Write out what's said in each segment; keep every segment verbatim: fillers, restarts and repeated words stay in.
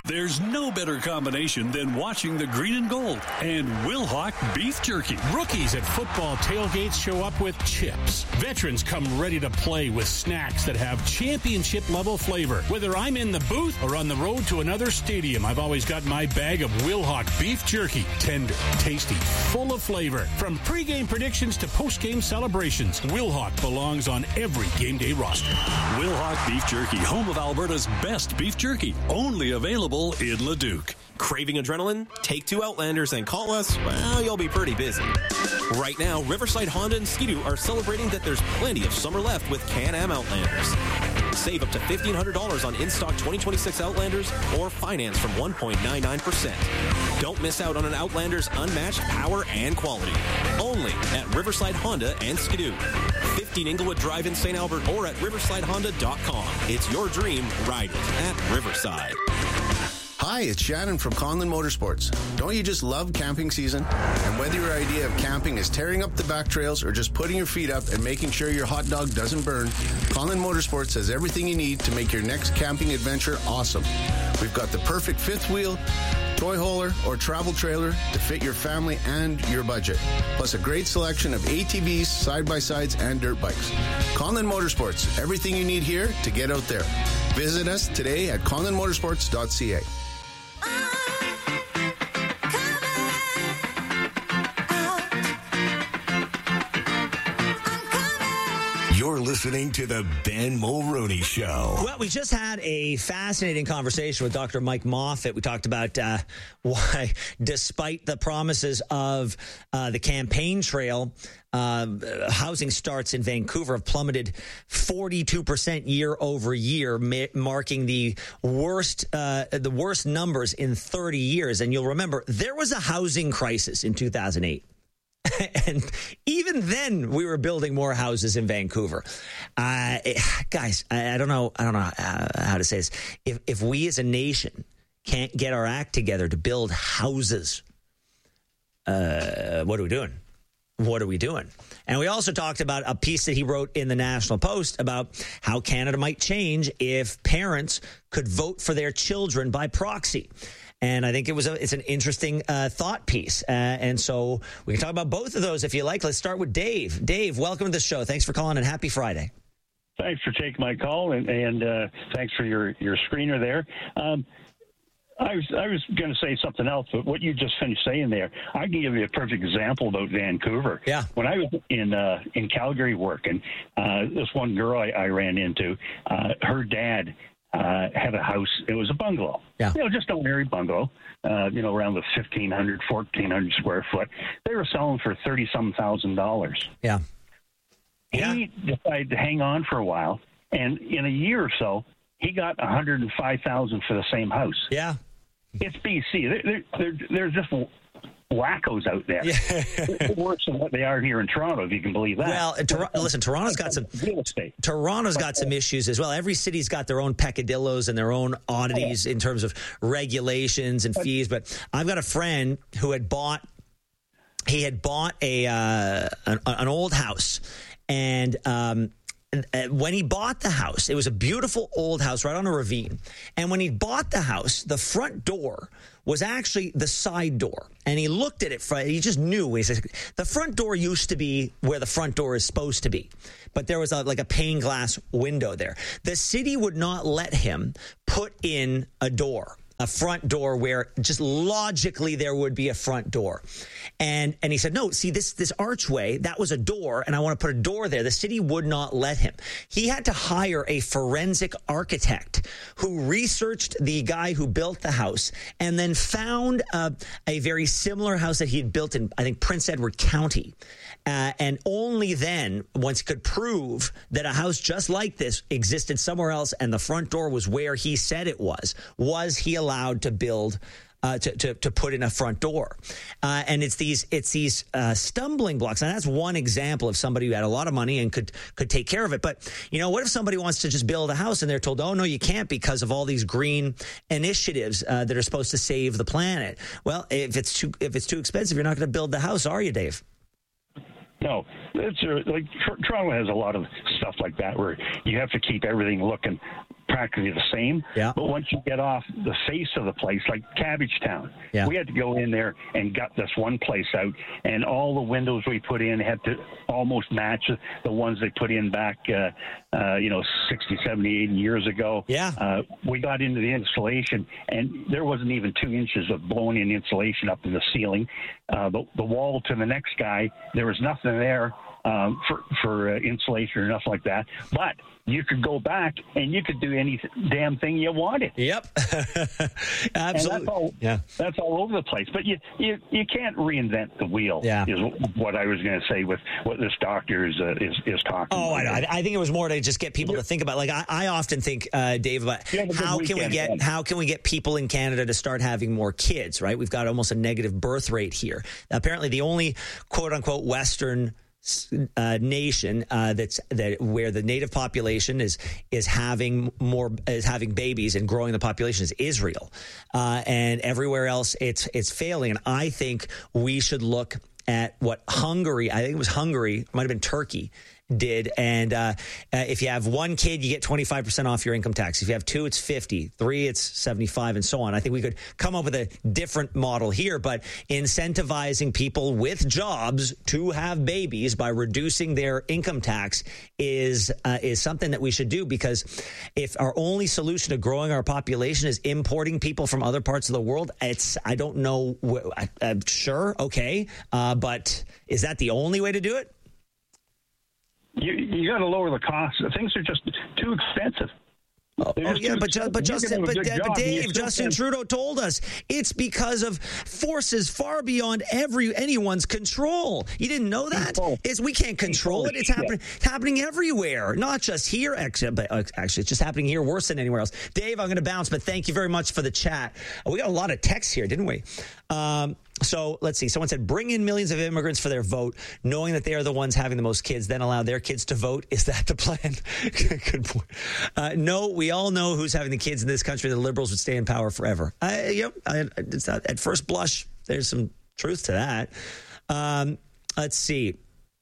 There's no better combination than watching the green and gold and Wilhauk beef jerky. Rookies at football tailgates show up with chips. Veterans come ready to play with snacks that have championship-level flavor. Whether I'm in the booth or on the road to another stadium, I've always got my bag of Wilhauk beef jerky. Tender, tasty, full of flavor. From pregame predictions to postgame celebrations, Wilhauk belongs on every game day roster. Wilhauk beef jerky, home of Alberta's best beef jerky. Only available in Leduc. Craving adrenaline? Take two Outlanders and call us? Well, you'll be pretty busy. Right now, Riverside Honda and Ski-Doo are celebrating that there's plenty of summer left with Can-Am Outlanders. Save up to fifteen hundred dollars on in-stock twenty twenty-six Outlanders or finance from one point nine nine percent. Don't miss out on an Outlander's unmatched power and quality. Only at Riverside Honda and Ski-Doo. fifteen Inglewood Drive in Saint Albert or at riverside honda dot com. It's your dream. Ride it at Riverside. Hi, it's Shannon from Conlon Motorsports. Don't you just love camping season? And whether your idea of camping is tearing up the back trails or just putting your feet up and making sure your hot dog doesn't burn, Conlon Motorsports has everything you need to make your next camping adventure awesome. We've got the perfect fifth wheel, toy hauler, or travel trailer to fit your family and your budget. Plus a great selection of A T Vs, side-by-sides, and dirt bikes. Conlon Motorsports, everything you need here to get out there. Visit us today at conlon motorsports dot c a. You're listening to the Ben Mulroney Show. Well, we just had a fascinating conversation with Doctor Mike Moffat. We talked about uh, why, despite the promises of uh, the campaign trail, uh, housing starts in Vancouver have plummeted forty-two percent year over year, ma- marking the worst uh, the worst numbers in thirty years. And you'll remember there was a housing crisis in two thousand eight. And even then, we were building more houses in Vancouver. Uh, it, guys, I, I don't know. I don't know how, how to say this. If if we as a nation can't get our act together to build houses, uh, what are we doing? What are we doing? And we also talked about a piece that he wrote in the National Post about how Canada might change if parents could vote for their children by proxy. And I think it was a, it's an interesting uh, thought piece. Uh, and so we can talk about both of those if you like. Let's start with Dave. Dave, welcome to the show. Thanks for calling and happy Friday. Thanks for taking my call, and, and uh, thanks for your, your screener there. Um, I was I was going to say something else, but what you just finished saying there, I can give you a perfect example about Vancouver. Yeah. When I was in uh, in Calgary working, uh, this one girl I, I ran into, uh, her dad Uh, had a house. It was a bungalow. Yeah. You know, just an ordinary bungalow, uh, you know, around the fifteen hundred, fourteen hundred square foot. They were selling for thirty-some thousand dollars. Yeah. He yeah. decided to hang on for a while, and in a year or so, he got one hundred five thousand dollars for the same house. Yeah. It's B C. They're, they're, they're, they're just wackos out there. Yeah. Worse than what they are here in Toronto, if you can believe that. Well, Tor- listen, Toronto's got some real estate. Toronto's got some issues as well. Every city's got their own peccadillos and their own oddities in terms of regulations and fees. But I've got a friend who had bought he had bought a uh, an, an old house, and um, when he bought the house, it was a beautiful old house right on a ravine. And when he bought the house, the front door was actually the side door. And he looked at it, he just knew. He said, the front door used to be where the front door is supposed to be. But there was a, like a pane glass window there. The city would not let him put in a door, a front door where just logically there would be a front door. And and he said, no, see, this this archway, that was a door, and I want to put a door there. The city would not let him. He had to hire a forensic architect who researched the guy who built the house and then found uh, a very similar house that he had built in, I think, Prince Edward County. Uh, and only then, once he could prove that a house just like this existed somewhere else and the front door was where he said it was, was he allowed to build, uh, to, to to put in a front door. Uh, and it's these it's these uh, stumbling blocks. And that's one example of somebody who had a lot of money and could could take care of it. But, you know, what if somebody wants to just build a house and they're told, oh, no, you can't because of all these green initiatives uh, that are supposed to save the planet? Well, if it's too if it's too expensive, you're not going to build the house, are you, Dave? No, it's uh, like Toronto has a lot of stuff like that where you have to keep everything looking practically the same. Yeah. But once you get off the face of the place, like Cabbagetown, yeah. we had to go in there and gut this one place out, and all the windows we put in had to almost match the ones they put in back, uh, uh, you know, sixty, seventy, eighty years ago. Yeah. Uh, we got into the insulation, and there wasn't even two inches of blown in insulation up in the ceiling. Uh, the, the wall to the next guy, there was nothing there. Um, for for uh, insulation or nothing like that, but you could go back and you could do any damn thing you wanted. Yep, absolutely. And that's all, yeah, that's all over the place. But you you, you can't reinvent the wheel. Yeah. Is what I was going to say with what this doctor is uh, is is talking. Oh, about. I know. I think it was more to just get people to think about. Like I, I often think, uh, Dave, about how can we get man. how can we get people in Canada to start having more kids? Right, we've got almost a negative birth rate here. Apparently, the only quote unquote Western Uh, nation uh, that's that where the native population is is having more is having babies and growing the population is Israel, uh, and everywhere else it's it's failing. And I think we should look at what Hungary, I think it was Hungary, might have been Turkey, did. And uh, uh, if you have one kid, you get twenty-five percent off your income tax. If you have two, it's fifty. Three, it's seventy-five, and so on. I think we could come up with a different model here, but incentivizing people with jobs to have babies by reducing their income tax is uh, is something that we should do, because if our only solution to growing our population is importing people from other parts of the world, it's, I don't know, I, I'm sure, okay, uh, but is that the only way to do it? You you got to lower the costs. Things are just too expensive. Oh, oh yeah, but ju- but Justin, but, but Dave, Justin can. Trudeau told us it's because of forces far beyond every anyone's control. You didn't know that? People, it's we can't control it. It's happening it's happening everywhere, not just here. Actually, but actually, it's just happening here worse than anywhere else. Dave, I'm going to bounce, but thank you very much for the chat. We got a lot of texts here, didn't we? Um, So let's see. Someone said, bring in millions of immigrants for their vote, knowing that they are the ones having the most kids, then allow their kids to vote. Is that the plan? Good point. Uh, no, we all know who's having the kids in this country. The Liberals would stay in power forever. I, you know, I, it's not, at first blush, there's some truth to that. Um, let's see.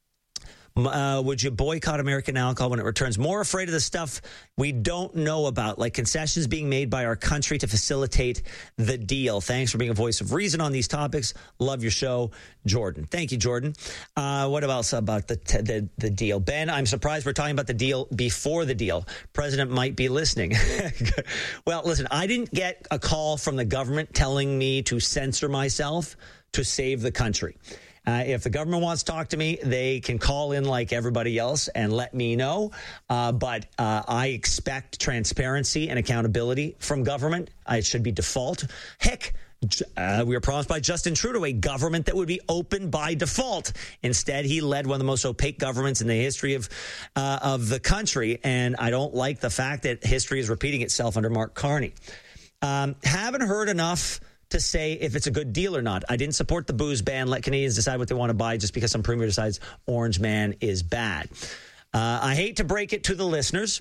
Uh, would you boycott American alcohol when it returns? More afraid of the stuff we don't know about, like concessions being made by our country to facilitate the deal. Thanks for being a voice of reason on these topics. Love your show, Jordan. Thank you, Jordan. Uh, what else about the, the the deal? Ben, I'm surprised we're talking about the deal before the deal. President might be listening. Well, listen, I didn't get a call from the government telling me to censor myself to save the country. Uh, if the government wants to talk to me, they can call in like everybody else and let me know. Uh, but uh, I expect transparency and accountability from government. Uh, it should be default. Heck, uh, we were promised by Justin Trudeau a government that would be open by default. Instead, he led one of the most opaque governments in the history of uh, of the country. And I don't like the fact that history is repeating itself under Mark Carney. Um, haven't heard enough to say if it's a good deal or not. I didn't support the booze ban. Let Canadians decide what they want to buy just because some premier decides Orange Man is bad. Uh, I hate to break it to the listeners.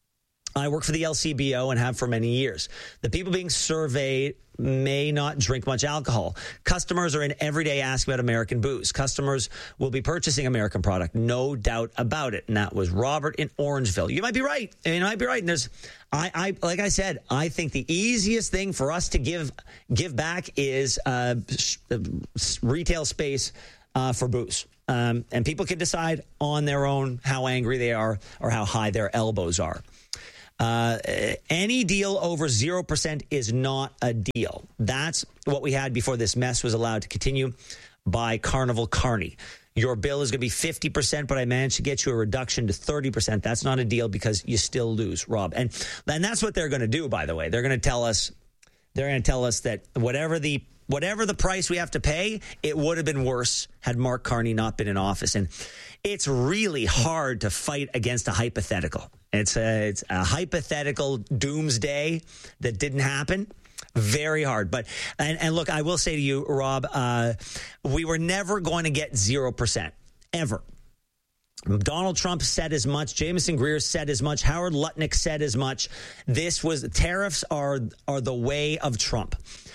I work for the L C B O and have for many years. The people being surveyed may not drink much alcohol. Customers are in every day asking about American booze. Customers will be purchasing American product, no doubt about it. And that was Robert in Orangeville. You might be right. You might be right. And there's, I, I, like I said, I think the easiest thing for us to give give back is uh, retail space uh, for booze. Um, and people can decide on their own how angry they are or how high their elbows are. Uh, any deal over zero percent is not a deal. That's what we had before this mess was allowed to continue by Carnival Carney. Your bill is going to be fifty percent, but I managed to get you a reduction to thirty percent. That's not a deal because you still lose, Rob. And, and that's what they're going to do, by the way. They're going to tell us, they're going to tell us that whatever the Whatever the price we have to pay, it would have been worse had Mark Carney not been in office. And it's really hard to fight against a hypothetical. It's a, it's a hypothetical doomsday that didn't happen. Very hard. But and, and look, I will say to you, Rob, uh, we were never going to get zero percent, ever. Donald Trump said as much. Jameson Greer said as much. Howard Lutnick said as much. This was tariffs are are the way of Trump.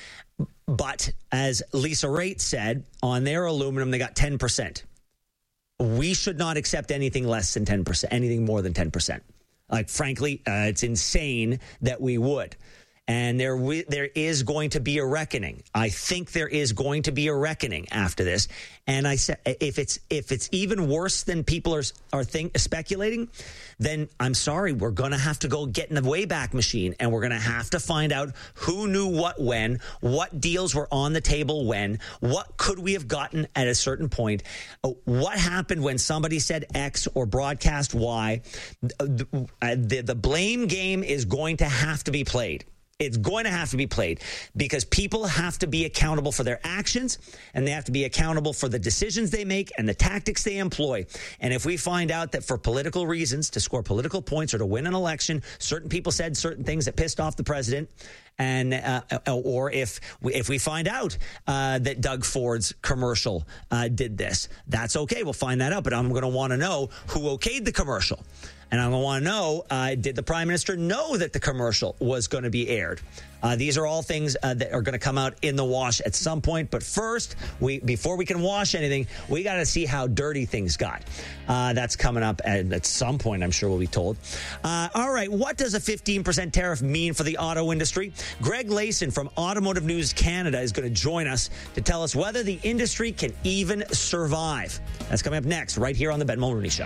But as Lisa Raitt said, on their aluminum, they got ten percent. We should not accept anything less than ten percent, anything more than ten percent. Like, frankly, uh, it's insane that we would. And there, there is going to be a reckoning. I think there is going to be a reckoning after this. And I said, if it's if it's even worse than people are are think, speculating, then I'm sorry, we're going to have to go get in the Wayback Machine, and we're going to have to find out who knew what when, what deals were on the table when, what could we have gotten at a certain point, what happened when somebody said X or broadcast Y. The, the, the blame game is going to have to be played. It's going to have to be played because people have to be accountable for their actions, and they have to be accountable for the decisions they make and the tactics they employ. And if we find out that for political reasons, to score political points or to win an election, certain people said certain things that pissed off the president, and uh, or if we, if we find out uh, that Doug Ford's commercial uh, did this, that's okay. We'll find that out. But I'm going to want to know who okayed the commercial. And I'm going to want to know, uh, did the Prime Minister know that the commercial was going to be aired? Uh, these are all things uh, that are going to come out in the wash at some point. But first, we before we can wash anything, we got to see how dirty things got. Uh, that's coming up at, at some point, I'm sure we'll be told. Uh, all right, what does a fifteen percent tariff mean for the auto industry? Greg Layson from Automotive News Canada is going to join us to tell us whether the industry can even survive. That's coming up next, right here on the Ben Mulroney Show.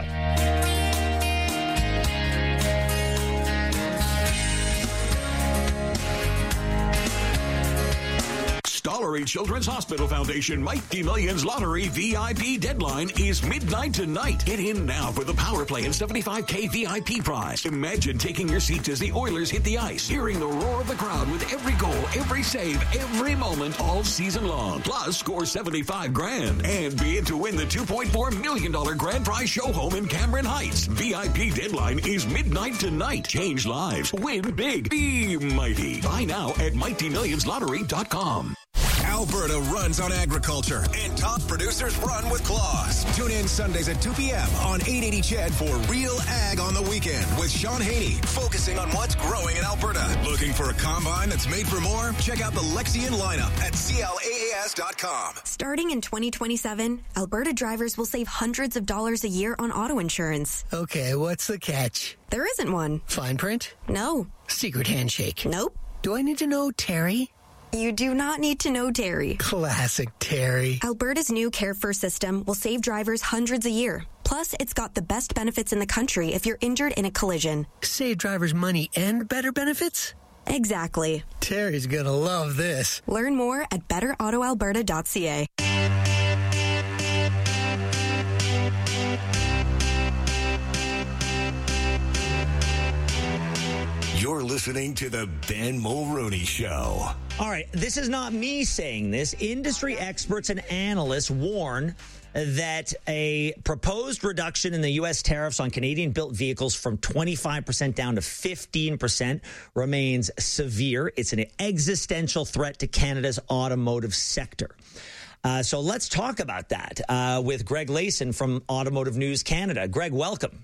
Stollery Children's Hospital Foundation Mighty Millions Lottery V I P deadline is midnight tonight. Get in now for the Power Play and seventy-five K V I P prize. Imagine taking your seats as the Oilers hit the ice, hearing the roar of the crowd with every goal, every save, every moment, all season long. Plus, score seventy-five grand and be in to win the two point four million dollars grand prize show home in Cameron Heights. V I P deadline is midnight tonight. Change lives. Win big. Be mighty. Buy now at mighty millions lottery dot com. Alberta runs on agriculture, and top producers run with claws. Tune in Sundays at two p.m. on eight eighty C H E D for Real Ag on the Weekend with Sean Haney, focusing on what's growing in Alberta. Looking for a combine that's made for more? Check out the Lexion lineup at C L A A S dot com. Starting in twenty twenty-seven, Alberta drivers will save hundreds of dollars a year on auto insurance. Okay, what's the catch? There isn't one. Fine print? No. Secret handshake? Nope. Do I need to know Terry? You do not need to know Terry. Classic Terry. Alberta's new Care First system will save drivers hundreds a year. Plus, it's got the best benefits in the country if you're injured in a collision. Save drivers money and better benefits? Exactly. Terry's gonna love this. Learn more at better auto alberta dot c a. You're listening to the Ben Mulroney Show. All right, this is not me saying this. Industry experts and analysts warn that a proposed reduction in the U S tariffs on Canadian-built vehicles from twenty-five percent down to fifteen percent remains severe. It's an existential threat to Canada's automotive sector. Uh, so let's talk about that uh, with Greg Layson from Automotive News Canada. Greg, welcome.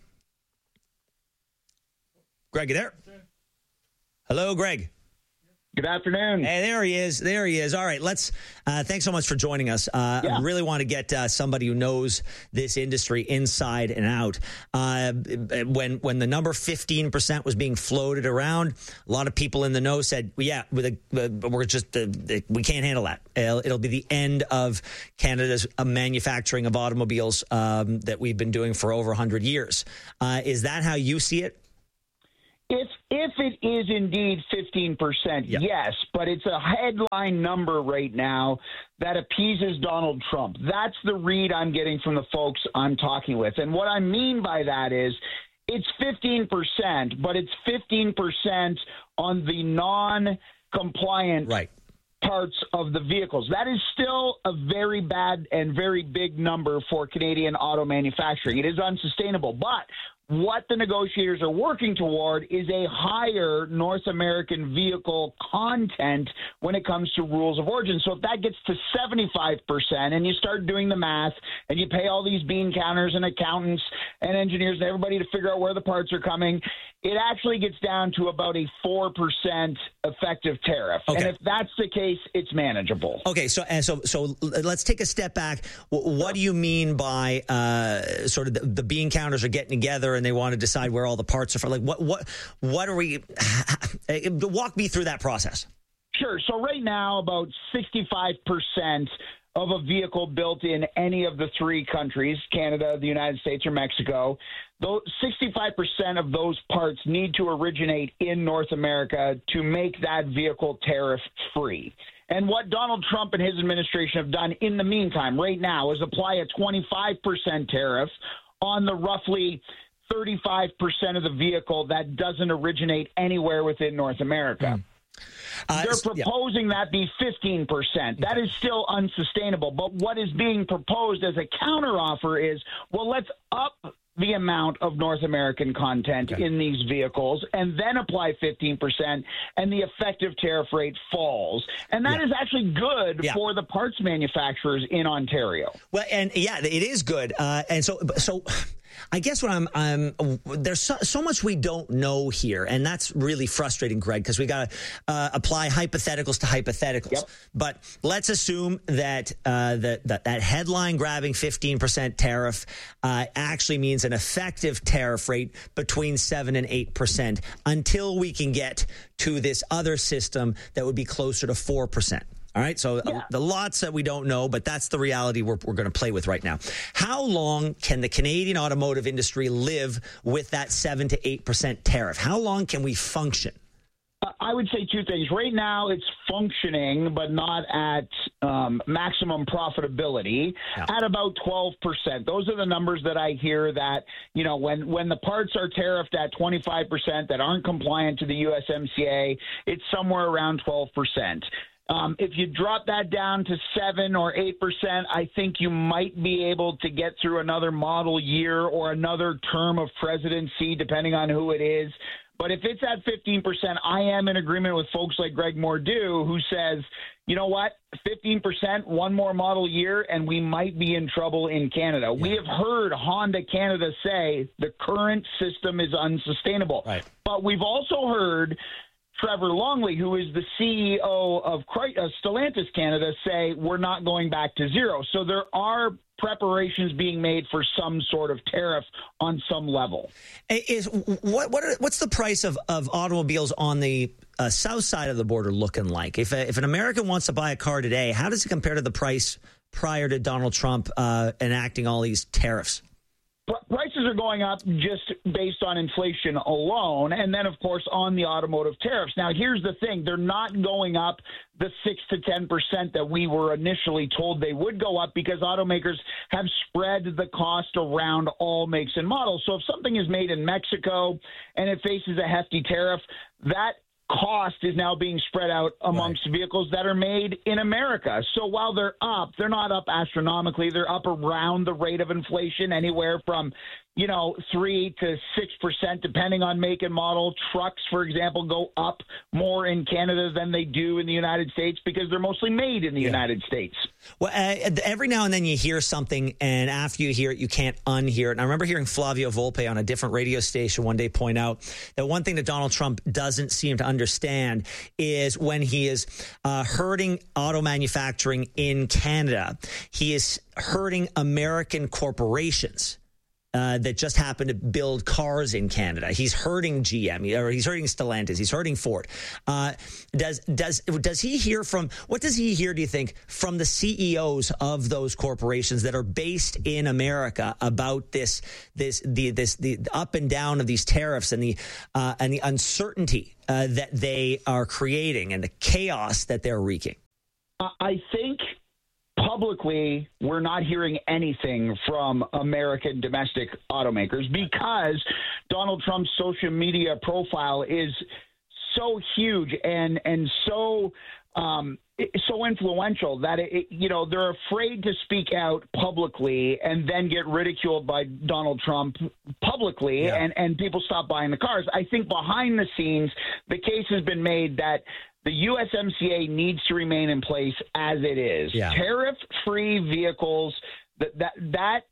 Greg, you there? Hello, Greg. Good afternoon. Hey, there he is. There he is. All right, let's. Uh, thanks so much for joining us. Uh, yeah. I really want to get uh, somebody who knows this industry inside and out. Uh, when when the number fifteen percent was being floated around, a lot of people in the know said, well, "Yeah, with a, uh, we're just uh, we can't handle that. It'll, it'll be the end of Canada's uh, manufacturing of automobiles um, that we've been doing for over one hundred years." Uh, is that how you see it? If if it is indeed fifteen percent, yep. Yes, but it's a headline number right now that appeases Donald Trump. That's the read I'm getting from the folks I'm talking with. And what I mean by that is it's fifteen percent, but it's fifteen percent on the non-compliant right. parts of the vehicles. That is still a very bad and very big number for Canadian auto manufacturing. It is unsustainable, but what the negotiators are working toward is a higher North American vehicle content when it comes to rules of origin. So if that gets to seventy-five percent and you start doing the math and you pay all these bean counters and accountants and engineers and everybody to figure out where the parts are coming, it actually gets down to about a four percent effective tariff. Okay. And if that's the case, it's manageable. Okay, so and so so let's take a step back. What do you mean by uh, sort of the, the bean counters are getting together and they want to decide where all the parts are from? Like, what what what are we? Walk me through that process. Sure. So right now, about sixty-five percent of a vehicle built in any of the three countries, Canada, the United States, or Mexico, those sixty-five percent of those parts need to originate in North America to make that vehicle tariff-free. And what Donald Trump and his administration have done in the meantime, right now, is apply a twenty-five percent tariff on the roughly thirty-five percent of the vehicle that doesn't originate anywhere within North America. Mm. Uh, They're proposing yeah. that be fifteen percent. That is still unsustainable. But what is being proposed as a counteroffer is, well, let's up the amount of North American content okay. in these vehicles and then apply fifteen percent, and the effective tariff rate falls. And that yeah. is actually good yeah. for the parts manufacturers in Ontario. Well, and yeah, it is good. Uh, and so, so I guess what I'm, I'm there's so, so much we don't know here, and that's really frustrating, Greg, because we got to uh, apply hypotheticals to hypotheticals. Yep. But let's assume that uh, that, that that headline grabbing fifteen percent tariff uh, actually means an effective tariff rate between seven and eight percent until we can get to this other system that would be closer to four percent. All right, so yeah. the lots that we don't know, but that's the reality we're, we're going to play with right now. How long can the Canadian automotive industry live with that seven to eight percent tariff? How long can we function? I would say two things. Right now, it's functioning, but not at um, maximum profitability, yeah. at about twelve percent. Those are the numbers that I hear that, you know, when, when the parts are tariffed at twenty-five percent that aren't compliant to the U S M C A, it's somewhere around twelve percent. Um, if you drop that down to seven or eight percent, I think you might be able to get through another model year or another term of presidency, depending on who it is. But if it's at fifteen percent, I am in agreement with folks like Greg Mordew, who says, you know what, fifteen percent, one more model year, and we might be in trouble in Canada. Yeah. We have heard Honda Canada say the current system is unsustainable. Right. But we've also heard Trevor Longley, who is the C E O of Stellantis Canada, say we're not going back to zero. So there are preparations being made for some sort of tariff on some level. Is what what are, what's the price of, of automobiles on the uh, south side of the border looking like? If a, if an American wants to buy a car today, how does it compare to the price prior to Donald Trump uh, enacting all these tariffs? Prices are going up just based on inflation alone, and then, of course, on the automotive tariffs. Now, here's the thing. They're not going up the six to ten percent that we were initially told they would go up because automakers have spread the cost around all makes and models. So if something is made in Mexico and it faces a hefty tariff, that cost is now being spread out amongst right. vehicles that are made in America. So while they're up, they're not up astronomically. They're up around the rate of inflation, anywhere from, you know, three to six percent, depending on make and model. Trucks, for example, go up more in Canada than they do in the United States because they're mostly made in the yeah. United States. Well, uh, every now and then you hear something, and after you hear it, you can't unhear it. And I remember hearing Flavio Volpe on a different radio station one day point out that one thing that Donald Trump doesn't seem to understand is when he is uh, hurting auto manufacturing in Canada, he is hurting American corporations. Uh, that just happen to build cars in Canada. He's hurting G M, or he's hurting Stellantis. He's hurting Ford. Uh, does does does he hear from? What does he hear? Do you think from the C E Os of those corporations that are based in America about this this the this the up and down of these tariffs and the uh, and the uncertainty uh, that they are creating and the chaos that they're wreaking? I think publicly, we're not hearing anything from American domestic automakers because Donald Trump's social media profile is so huge and and so um, so influential that it, it, you know, they're afraid to speak out publicly and then get ridiculed by Donald Trump publicly, yeah. and and people stop buying the cars. I think behind the scenes, the case has been made that the U S M C A needs to remain in place as it is. Yeah. Tariff-free vehicles, that, that that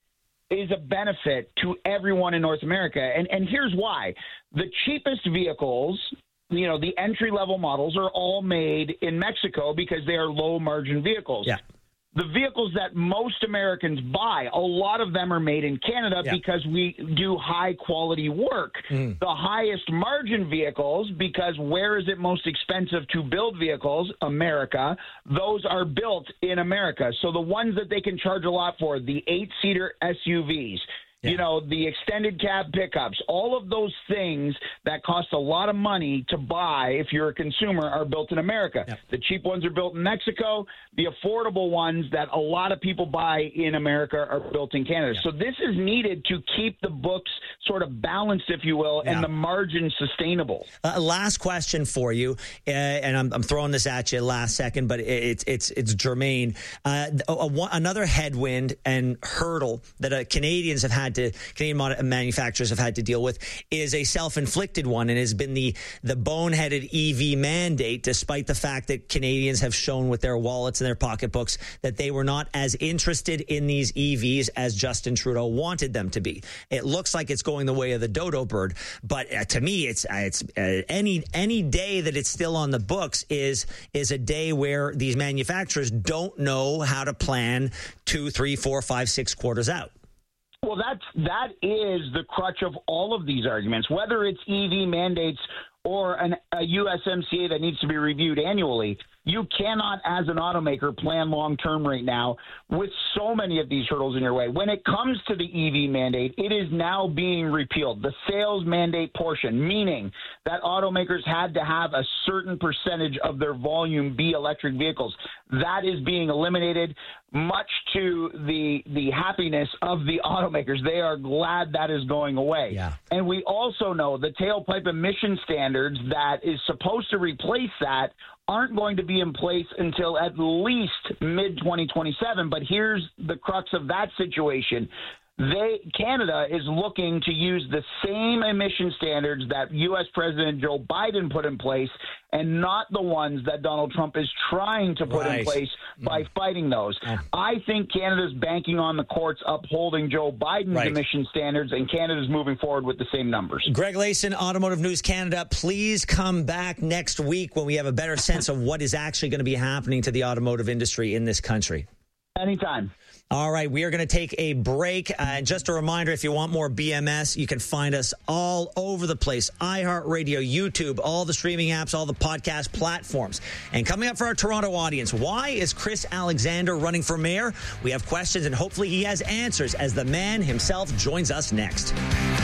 is a benefit to everyone in North America. And, and here's why. The cheapest vehicles, you know, the entry-level models are all made in Mexico because they are low-margin vehicles. Yeah. The vehicles that most Americans buy, a lot of them are made in Canada yeah. because we do high-quality work. Mm. The highest margin vehicles, because where is it most expensive to build vehicles? America. Those are built in America. So the ones that they can charge a lot for, the eight-seater S U Vs, yeah. you know, the extended cab pickups, all of those things that cost a lot of money to buy if you're a consumer are built in America. Yeah. The cheap ones are built in Mexico. The affordable ones that a lot of people buy in America are built in Canada. Yeah. So this is needed to keep the books sort of balanced, if you will, yeah. and the margin sustainable. Uh, last question for you, uh, and I'm, I'm throwing this at you last second, but it's it's it's germane. Uh, a, a, another headwind and hurdle that uh, Canadians have had to Canadian mod- manufacturers have had to deal with is a self-inflicted one, and has been the the boneheaded E V mandate, despite the fact that Canadians have shown with their wallets and their pocketbooks that they were not as interested in these E Vs as Justin Trudeau wanted them to be. It looks like it's going the way of the dodo bird, but uh, to me, it's uh, it's uh, any any day that it's still on the books is is a day where these manufacturers don't know how to plan two, three, four, five, six quarters out. Well, that's that is the crutch of all of these arguments, whether it's E V mandates or an, a U S M C A that needs to be reviewed annually. You cannot, as an automaker, plan long-term right now with so many of these hurdles in your way. When it comes to the E V mandate, it is now being repealed. The sales mandate portion, meaning that automakers had to have a certain percentage of their volume be electric vehicles, that is being eliminated, much to the the happiness of the automakers. They are glad that is going away. Yeah. And we also know the tailpipe emission standards that is supposed to replace that aren't going to be in place until at least mid twenty twenty-seven. But here's the crux of that situation. They Canada is looking to use the same emission standards that U S President Joe Biden put in place, and not the ones that Donald Trump is trying to put right. in place by mm. fighting those. Oh. I think Canada's banking on the courts upholding Joe Biden's right. emission standards, and Canada's moving forward with the same numbers. Greg Layson, Automotive News Canada, please come back next week when we have a better sense of what is actually going to be happening to the automotive industry in this country. Anytime. All right, we are going to take a break. Uh, and just a reminder, if you want more B M S, you can find us all over the place. iHeartRadio, YouTube, all the streaming apps, all the podcast platforms. And coming up for our Toronto audience, why is Chris Alexander running for mayor? We have questions, and hopefully he has answers as the man himself joins us next.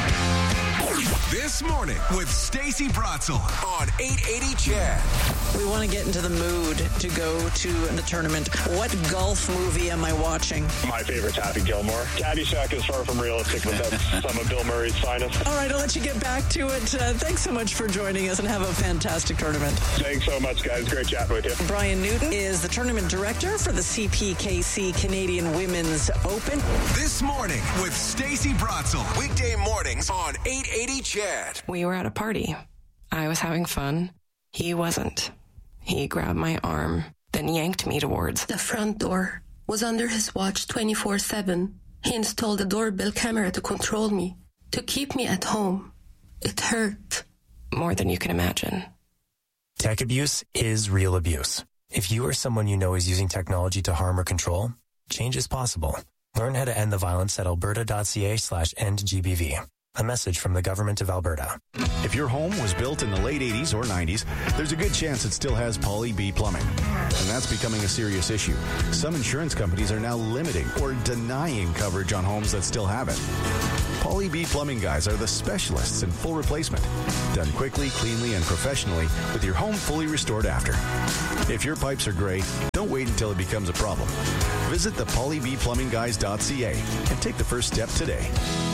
This morning with Stacey Bratzel on eight eighty C H E D. We want to get into the mood to go to the tournament. What golf movie am I watching? My favorite's Happy Gilmore. Caddyshack is far from realistic, but that's some of Bill Murray's finest. All right, I'll let you get back to it. Uh, thanks so much for joining us, and have a fantastic tournament. Thanks so much, guys. Great chatting with you. Brian Newton is the tournament director for the C P K C Canadian Women's Open. This morning with Stacey Bratzel. Weekday mornings on eight eighty C H E D. We were at a party. I was having fun. He wasn't. He grabbed my arm, then yanked me towards the front door. Was under his watch twenty-four seven. He installed a doorbell camera to control me, to keep me at home. It hurt. More than you can imagine. Tech abuse is real abuse. If you or someone you know is using technology to harm or control, change is possible. Learn how to end the violence at alberta.ca slash end GBV. A message from the Government of Alberta. If your home was built in the late eighties or nineties, there's a good chance it still has Poly B plumbing. And that's becoming a serious issue. Some insurance companies are now limiting or denying coverage on homes that still have it. Poly B plumbing guys are the specialists in full replacement. Done quickly, cleanly, and professionally with your home fully restored after. If your pipes are gray, don't wait until it becomes a problem. Visit the poly b plumbing guys dot c a and take the first step today.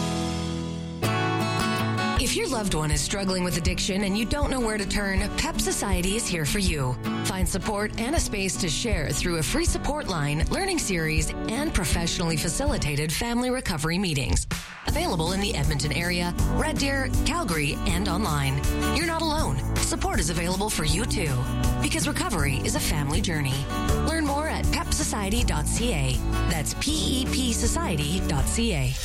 If your loved one is struggling with addiction and you don't know where to turn, P E P Society is here for you. Find support and a space to share through a free support line, learning series, and professionally facilitated family recovery meetings. Available in the Edmonton area, Red Deer, Calgary, and online. You're not alone. Support is available for you too. because recovery is a family journey. Learn more at pep society dot c a. That's P E P society dot c a.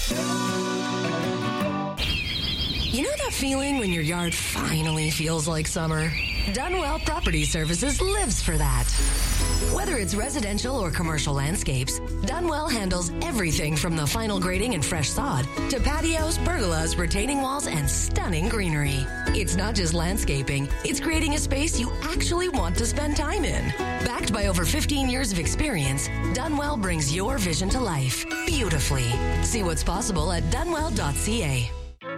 You know that feeling when your yard finally feels like summer? Dunwell Property Services lives for that. Whether it's residential or commercial landscapes, Dunwell handles everything from the final grading and fresh sod to patios, pergolas, retaining walls, and stunning greenery. It's not just landscaping, it's creating a space you actually want to spend time in. Backed by over fifteen years of experience, Dunwell brings your vision to life beautifully. See what's possible at dunwell dot c a.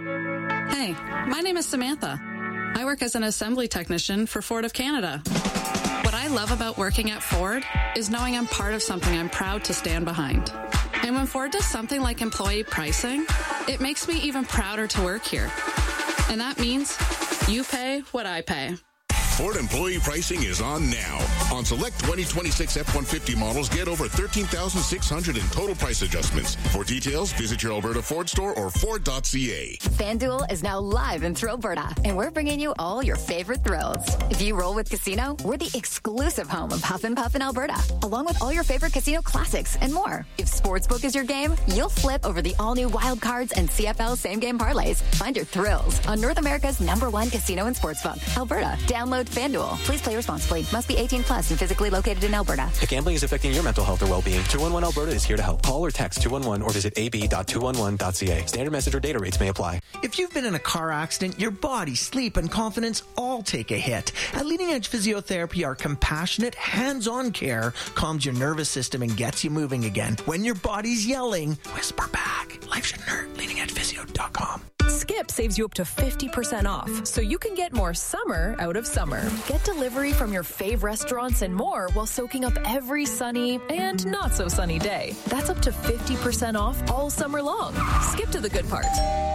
Hey, my name is Samantha. I work as an assembly technician for Ford of Canada. What I love about working at Ford is knowing I'm part of something I'm proud to stand behind. And when Ford does something like employee pricing, it makes me even prouder to work here. And that means you pay what I pay. Ford employee pricing is on now. On select twenty twenty-six F one fifty models, get over thirteen thousand six hundred in total price adjustments. For details, visit your Alberta Ford store or ford dot c a. FanDuel is now live in Thrillberta, and we're bringing you all your favorite thrills. If you roll with Casino, we're the exclusive home of Huff and Puff in Alberta, along with all your favorite casino classics and more. If Sportsbook is your game, you'll flip over the all-new Wild Cards and C F L same-game parlays. Find your thrills on North America's number one casino and sportsbook, Alberta. Download FanDuel. Please play responsibly. Must be eighteen plus and physically located in Alberta. If gambling is affecting your mental health or well-being, two one one Alberta is here to help. Call or text two one one or visit a b dot two one one dot c a. Standard message or data rates may apply. If you've been in a car accident, your body, sleep, and confidence all take a hit. At Leading Edge Physiotherapy, our compassionate, hands-on care calms your nervous system and gets you moving again. When your body's yelling, whisper back. Life shouldn't hurt. leading edge physio dot com. Skip saves you up to fifty percent off, so you can get more summer out of summer. Get delivery from your fave restaurants and more while soaking up every sunny and not so sunny day. That's up to fifty percent off all summer long. Skip to the good part.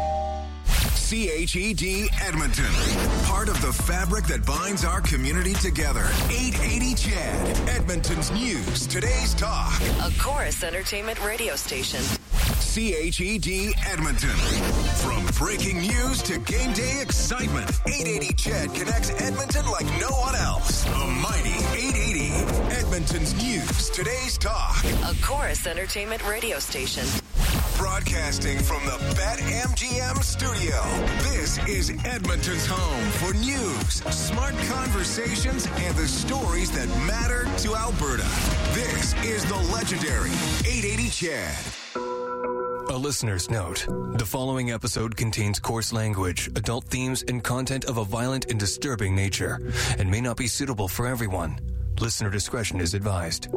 C H E D Edmonton. Part of the fabric that binds our community together. eight eighty C H E D. Edmonton's news. Today's talk. A Chorus Entertainment radio station. C H E D Edmonton. From breaking news to game day excitement, eight eighty C H E D connects Edmonton like no one else. The mighty eight eighty. Edmonton's news. Today's talk. A Chorus Entertainment radio station. Broadcasting from the BetMGM studio. This is Edmonton's home for news, smart conversations, and the stories that matter to Alberta. This is the legendary eight eighty C H E D. A listener's note. The following episode contains coarse language, adult themes, and content of a violent and disturbing nature, and may not be suitable for everyone. Listener discretion is advised.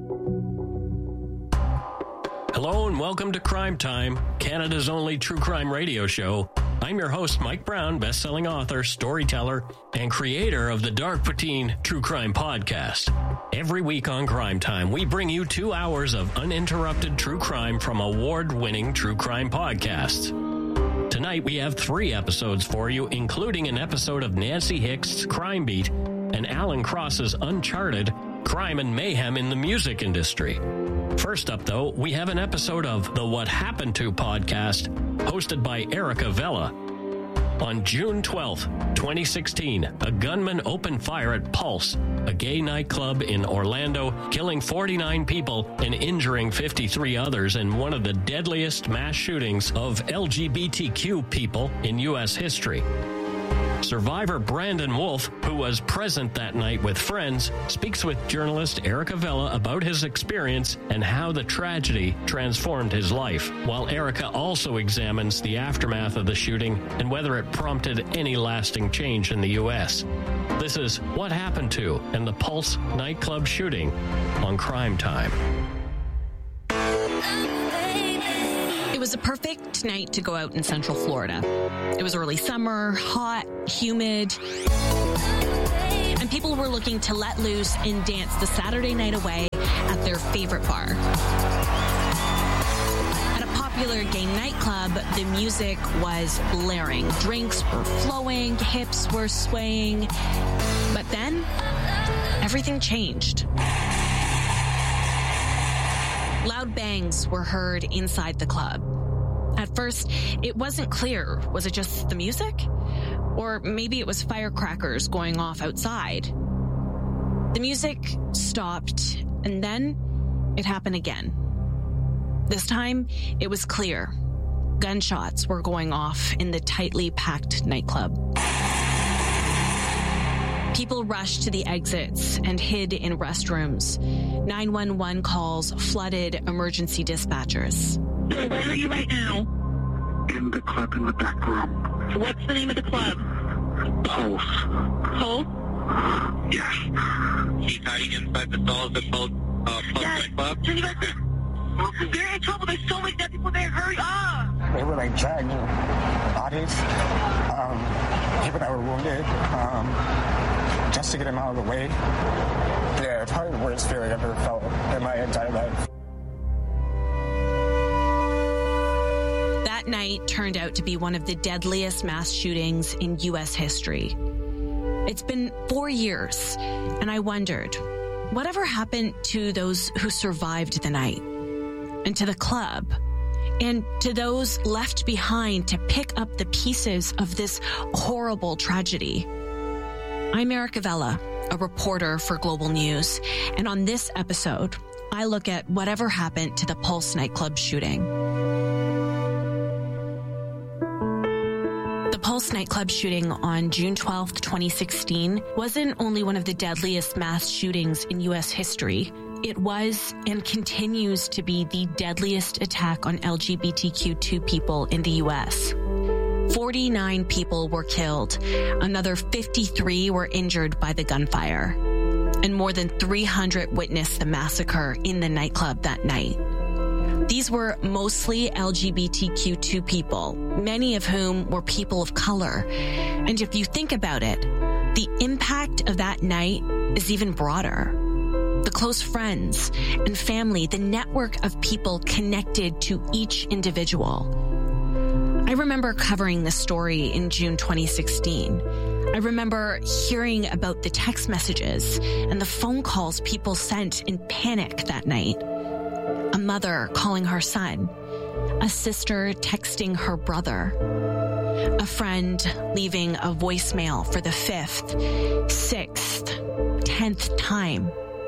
Hello and welcome to Crime Time, Canada's only true crime radio show. I'm your host, Mike Brown, best-selling author, storyteller, and creator of the Dark Poutine True Crime Podcast. Every week on Crime Time, we bring you two hours of uninterrupted true crime from award-winning true crime podcasts. Tonight, we have three episodes for you, including an episode of Nancy Hick's Crime Beat and Alan Cross's Uncharted, Crime and Mayhem in the Music Industry. First up, though, we have an episode of the What Happened To podcast, hosted by Erica Vella. On June twelfth, twenty sixteen, a gunman opened fire at Pulse, a gay nightclub in Orlando, killing forty-nine people and injuring fifty-three others in one of the deadliest mass shootings of L G B T Q people in U S history. Survivor Brandon Wolf, who was present that night with friends, speaks with journalist Erica Vella about his experience and how the tragedy transformed his life, while Erica also examines the aftermath of the shooting and whether it prompted any lasting change in the U S. This is What Happened To and the Pulse nightclub shooting on Crime Time. It was a perfect night to go out in Central Florida. It was early summer, hot, humid, and people were looking to let loose and dance the Saturday night away at their favorite bar. At a popular gay nightclub, the music was blaring. Drinks were flowing, hips were swaying. But then, everything changed. Loud bangs were heard inside the club. At first, it wasn't clear. Was it just the music? Or maybe it was firecrackers going off outside. The music stopped, and then it happened again. This time, it was clear. Gunshots were going off in the tightly packed nightclub. People rushed to the exits and hid in restrooms. nine one one calls flooded emergency dispatchers. So where are you right now? In the club in the back room. What's the name of the club? Pulse. Pulse? Yes. He's hiding inside the stalls of Pulse, uh, Pulse yes. Club. Can you guys see? They're in trouble. There's so many dead people there. Hurry up! They were like dragging bodies, um, people that were wounded, um, just to get them out of the way. Yeah, probably the worst feeling I've ever felt in my entire life. That night turned out to be one of the deadliest mass shootings in U S history. It's been four years, and I wondered, whatever happened to those who survived the night? And to the club? And to those left behind to pick up the pieces of this horrible tragedy? I'm Erica Vella, a reporter for Global News, and on this episode, I look at whatever happened to the Pulse nightclub shooting. The Pulse nightclub shooting on June twelfth, twenty sixteen wasn't only one of the deadliest mass shootings in U S history. It was and continues to be the deadliest attack on L G B T Q two people in the U S. forty-nine people were killed. Another fifty-three were injured by the gunfire. And more than three hundred witnessed the massacre in the nightclub that night. These were mostly L G B T Q two people, many of whom were people of color. And if you think about it, the impact of that night is even broader. The close friends and family, the network of people connected to each individual. I remember covering this story in June twenty sixteen. I remember hearing about the text messages and the phone calls people sent in panic that night. A mother calling her son, a sister texting her brother, a friend leaving a voicemail for the fifth, sixth, tenth time.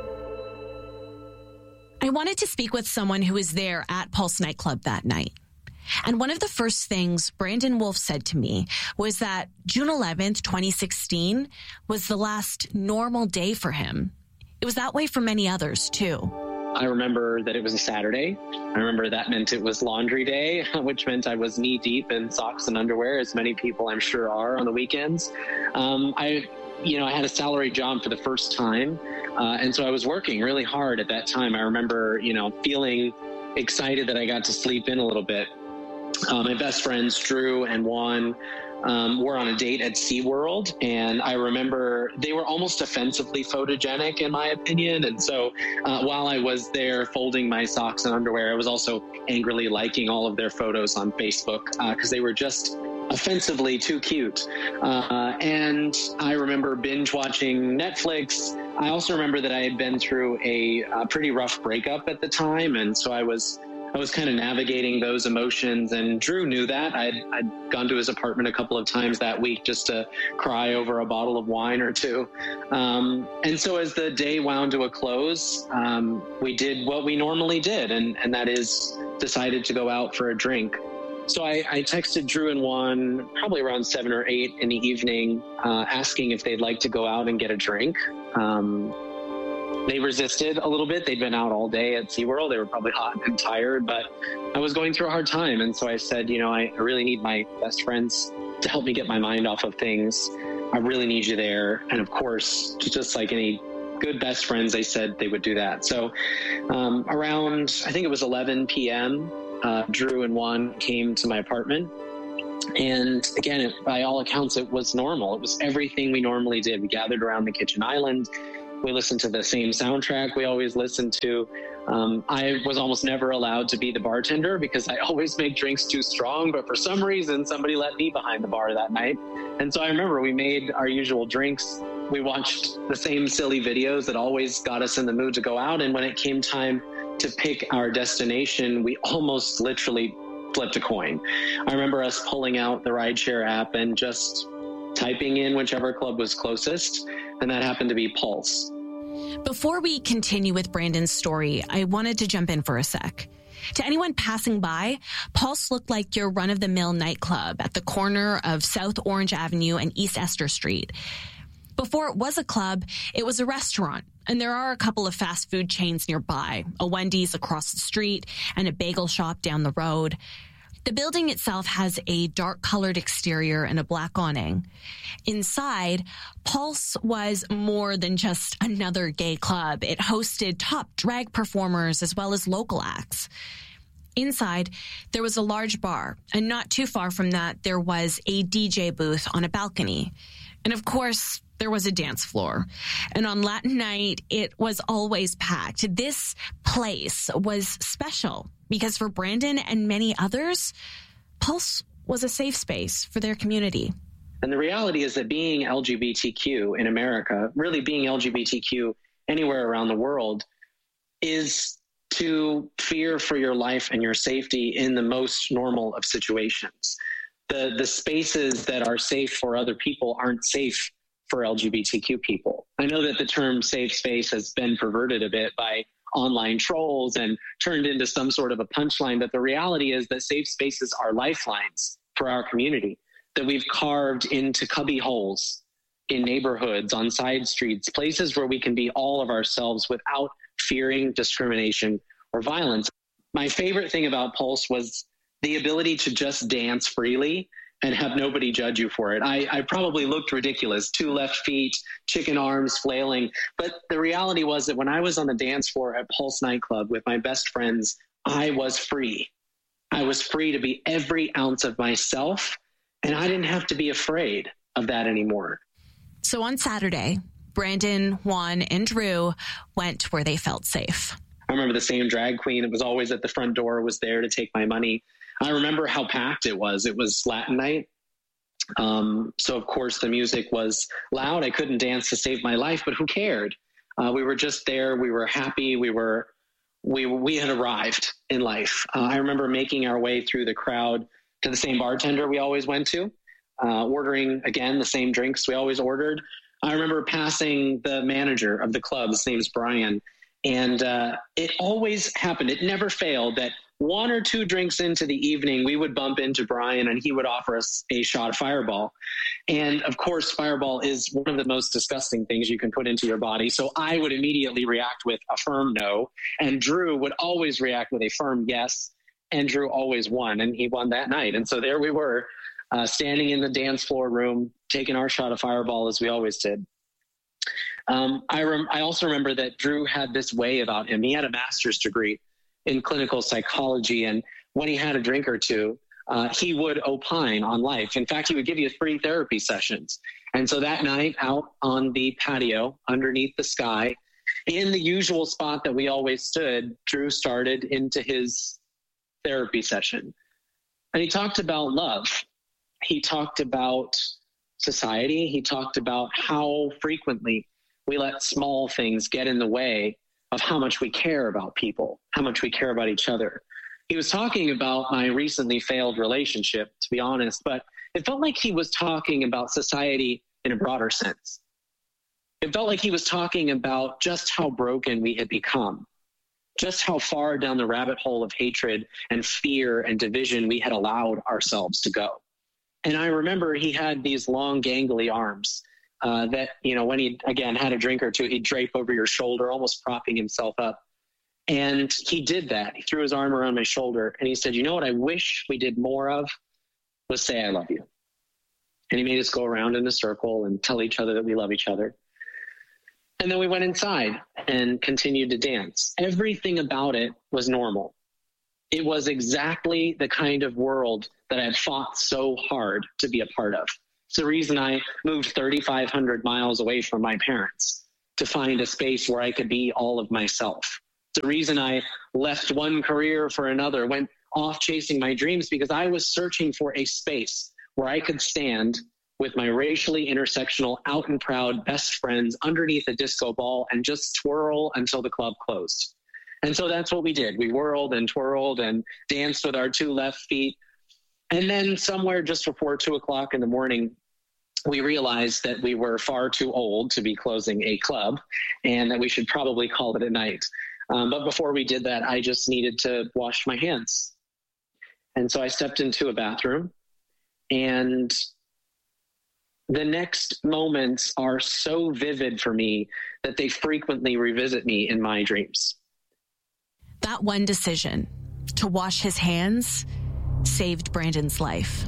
I wanted to speak with someone who was there at Pulse nightclub that night. And one of the first things Brandon Wolf said to me was that June eleventh, twenty sixteen was the last normal day for him. It was that way for many others, too. I remember that it was a Saturday. I remember that meant it was laundry day, which meant I was knee deep in socks and underwear, as many people I'm sure are on the weekends. Um, I, you know, I had a salary job for the first time. Uh, and so I was working really hard at that time. I remember, you know, feeling excited that I got to sleep in a little bit. Uh, my best friends, Drew and Juan, um, were on a date at SeaWorld. And I remember they were almost offensively photogenic, in my opinion. And so uh, while I was there folding my socks and underwear, I was also angrily liking all of their photos on Facebook because uh, they were just offensively too cute. Uh, and I remember binge watching Netflix. I also remember that I had been through a, a pretty rough breakup at the time. And so I was I was kind of navigating those emotions, and Drew knew that. I'd, I'd gone to his apartment a couple of times that week just to cry over a bottle of wine or two. Um, and so as the day wound to a close, um, we did what we normally did, and, and that is decided to go out for a drink. So I, I texted Drew and Juan probably around seven or eight in the evening, uh, asking if they'd like to go out and get a drink. Um, They resisted a little bit. They'd been out all day at SeaWorld. They were probably hot and tired, but I was going through a hard time. And so I said, you know, I, I really need my best friends to help me get my mind off of things. I really need you there. And of course, just like any good best friends, they said they would do that. So um, around, I think it was eleven p.m., uh, Drew and Juan came to my apartment. And again, it, by all accounts, it was normal. It was everything we normally did. We gathered around the kitchen island. We listened to the same soundtrack we always listened to. Um, I was almost never allowed to be the bartender because I always make drinks too strong, but for some reason, somebody let me behind the bar that night. And so I remember we made our usual drinks. We watched the same silly videos that always got us in the mood to go out. And when it came time to pick our destination, we almost literally flipped a coin. I remember us pulling out the rideshare app and just typing in whichever club was closest, and that happened to be Pulse. Before we continue with Brandon's story, I wanted to jump in for a sec. To anyone passing by, Pulse looked like your run-of-the-mill nightclub at the corner of South Orange Avenue and East Esther Street. Before it was a club, it was a restaurant, and there are a couple of fast food chains nearby, a Wendy's across the street and a bagel shop down the road. The building itself has a dark-colored exterior and a black awning. Inside, Pulse was more than just another gay club. It hosted top drag performers as well as local acts. Inside, there was a large bar, and not too far from that, there was a D J booth on a balcony. And of course, there was a dance floor. And on Latin night, it was always packed. This place was special because for Brandon and many others, Pulse was a safe space for their community. And the reality is that being L G B T Q in America, really being L G B T Q anywhere around the world, is to fear for your life and your safety in the most normal of situations. The, the spaces that are safe for other people aren't safe for L G B T Q people. I know that the term safe space has been perverted a bit by online trolls and turned into some sort of a punchline, but the reality is that safe spaces are lifelines for our community that we've carved into cubby holes in neighborhoods, on side streets, places where we can be all of ourselves without fearing discrimination or violence. My favorite thing about Pulse was the ability to just dance freely and have nobody judge you for it. I, I probably looked ridiculous, two left feet, chicken arms, flailing. But the reality was that when I was on the dance floor at Pulse nightclub with my best friends, I was free. I was free to be every ounce of myself, and I didn't have to be afraid of that anymore. So on Saturday, Brandon, Juan, and Drew went where they felt safe. I remember the same drag queen that was always at the front door was there to take my money. I remember how packed it was. It was Latin night. Um, so, of course, the music was loud. I couldn't dance to save my life, but who cared? Uh, we were just there. We were happy. We were, we, we had arrived in life. Uh, I remember making our way through the crowd to the same bartender we always went to, uh, ordering, again, the same drinks we always ordered. I remember passing the manager of the club. His name's Brian. And uh, it always happened. It never failed that one or two drinks into the evening, we would bump into Brian and he would offer us a shot of Fireball. And of course, Fireball is one of the most disgusting things you can put into your body. So I would immediately react with a firm no. And Drew would always react with a firm yes. And Drew always won, and he won that night. And so there we were, uh, standing in the dance floor room, taking our shot of Fireball as we always did. Um, I, rem- I also remember that Drew had this way about him. He had a master's degree in clinical psychology, and when he had a drink or two, uh, he would opine on life. In fact, he would give you free therapy sessions. And so that night, out on the patio, underneath the sky, in the usual spot that we always stood, Drew started into his therapy session. And he talked about love. He talked about society. He talked about how frequently we let small things get in the way of how much we care about people, how much we care about each other. He was talking about my recently failed relationship, to be honest, but it felt like he was talking about society in a broader sense. It felt like he was talking about just how broken we had become, just how far down the rabbit hole of hatred and fear and division we had allowed ourselves to go. And I remember he had these long, gangly arms uh, that, you know, when he, again, had a drink or two, he'd drape over your shoulder, almost propping himself up. And he did that. He threw his arm around my shoulder and he said, you know what I wish we did more of was say, I love you. And he made us go around in a circle and tell each other that we love each other. And then we went inside and continued to dance. Everything about it was normal. It was exactly the kind of world that I had fought so hard to be a part of. It's the reason I moved thirty-five hundred miles away from my parents to find a space where I could be all of myself. It's the reason I left one career for another, went off chasing my dreams, because I was searching for a space where I could stand with my racially intersectional, out and proud best friends underneath a disco ball and just twirl until the club closed. And so that's what we did. We whirled and twirled and danced with our two left feet. And then somewhere just before two o'clock in the morning, we realized that we were far too old to be closing a club and that we should probably call it a night. Um, but before we did that, I just needed to wash my hands. And so I stepped into a bathroom, and the next moments are so vivid for me that they frequently revisit me in my dreams. That one decision to wash his hands saved Brandon's life.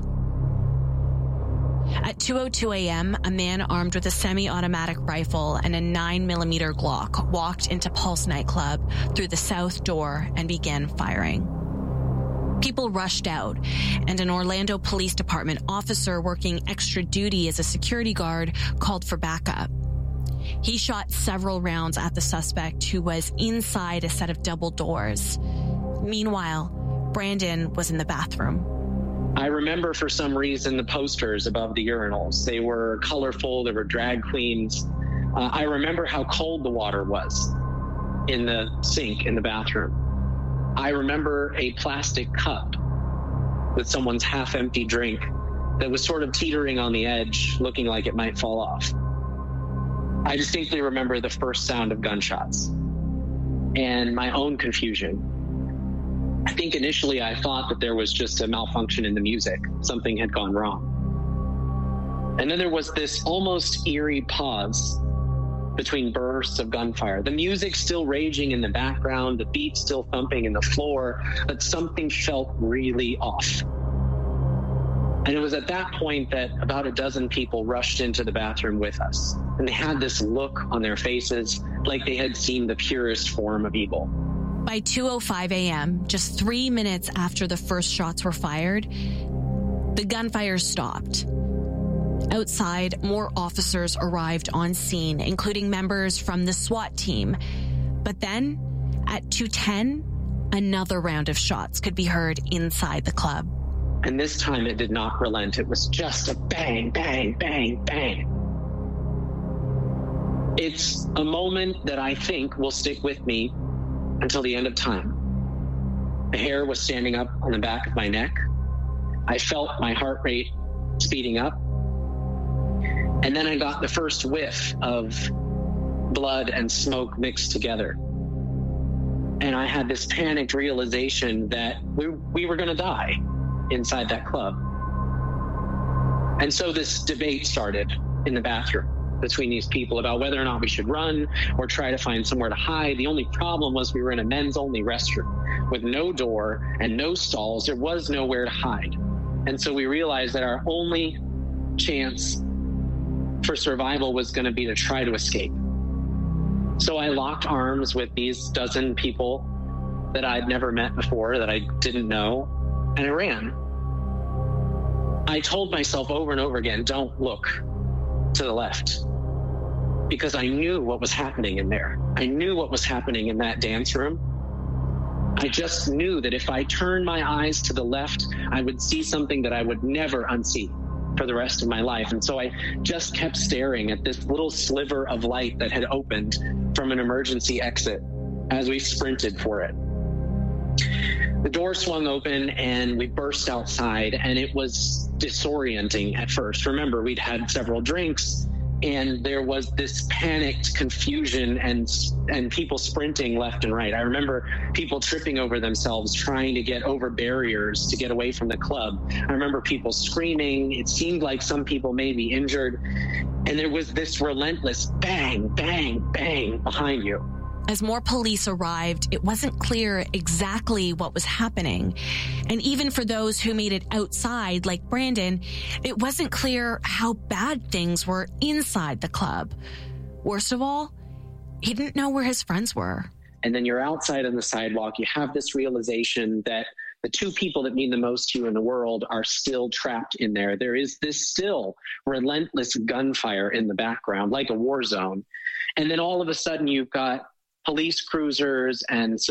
At two oh two a.m., a man armed with a semi-automatic rifle and a nine millimeter Glock walked into Pulse nightclub through the south door and began firing. People rushed out, and an Orlando Police Department officer working extra duty as a security guard called for backup. He shot several rounds at the suspect, who was inside a set of double doors. Meanwhile, Brandon was in the bathroom. I remember for some reason the posters above the urinals. They were colorful. There were drag queens. Uh, I remember how cold the water was in the sink in the bathroom. I remember a plastic cup with someone's half-empty drink that was sort of teetering on the edge, looking like it might fall off. I distinctly remember the first sound of gunshots and my own confusion. I think initially I thought that there was just a malfunction in the music. Something had gone wrong. And then there was this almost eerie pause between bursts of gunfire. The music still raging in the background, the beat still thumping in the floor, but something felt really off. And it was at that point that about a dozen people rushed into the bathroom with us. And they had this look on their faces like they had seen the purest form of evil. By two oh five a.m., just three minutes after the first shots were fired, the gunfire stopped. Outside, more officers arrived on scene, including members from the SWAT team. But then, at two ten, another round of shots could be heard inside the club. And this time it did not relent. It was just a bang, bang, bang, bang. It's a moment that I think will stick with me until the end of time. The hair was standing up on the back of my neck. I felt my heart rate speeding up. And then I got the first whiff of blood and smoke mixed together. And I had this panicked realization that we, we were going to die inside that club. And so this debate started in the bathroom between these people about whether or not we should run or try to find somewhere to hide. The only problem was we were in a men's only restroom with no door and no stalls. There was nowhere to hide. And so we realized that our only chance for survival was going to be to try to escape. So I locked arms with these dozen people that I'd never met before, that I didn't know, and I ran. I told myself over and over again, don't look to the left, because I knew what was happening in there. I knew what was happening in that dance room. I just knew that if I turned my eyes to the left, I would see something that I would never unsee for the rest of my life. And so I just kept staring at this little sliver of light that had opened from an emergency exit as we sprinted for it. The door swung open and we burst outside, and it was disorienting at first. Remember, we'd had several drinks and there was this panicked confusion and and people sprinting left and right. I remember people tripping over themselves trying to get over barriers to get away from the club. I remember people screaming. It seemed like some people may be injured. And there was this relentless bang, bang, bang behind you. As more police arrived, it wasn't clear exactly what was happening. And even for those who made it outside, like Brandon, it wasn't clear how bad things were inside the club. Worst of all, he didn't know where his friends were. And then you're outside on the sidewalk. You have this realization that the two people that mean the most to you in the world are still trapped in there. There is this still relentless gunfire in the background, like a war zone. And then all of a sudden you've got police cruisers and